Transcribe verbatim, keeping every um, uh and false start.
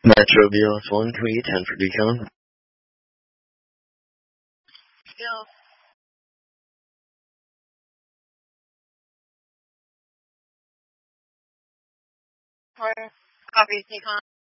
Metro B L S one three ten for decon. Bill. For copy, decon.